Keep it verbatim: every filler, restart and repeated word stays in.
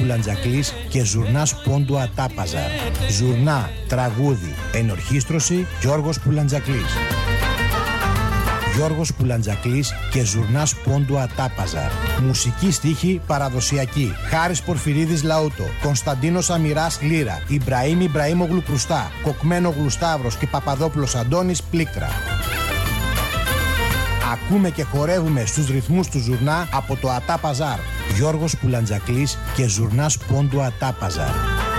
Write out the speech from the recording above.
Πουλαντζακλής και Ζουρνάς Πόντου Ατάπαζαρ. Ζουρνά, τραγούδι, ενορχήστρωση Γιώργος Πουλαντζακλής. Γιώργος Πουλαντζακλής και Ζουρνάς Πόντου Ατάπαζαρ. Μουσική στίχη παραδοσιακή. Χάρης Πορφυρίδης Λαούτο, Κωνσταντίνος Αμυράς Λύρα, Ιμπραήμ Ιμπραήμογλου Κρουστά, Κοκμένογλου Σταύρος και Παπαδόπουλος Αντώνης Πλήκτρα. Ακούμε και χορεύουμε στους ρυθμούς του Ζουρνά από το Ατάπαζαρ. Γιώργος Πουλαντζακλής και Ζουρνάς Πόντου Ατάπαζαρ.